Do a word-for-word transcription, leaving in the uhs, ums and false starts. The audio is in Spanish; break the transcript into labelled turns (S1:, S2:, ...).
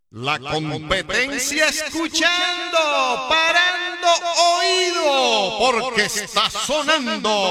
S1: La competencia escuchando, parando oído, porque está sonando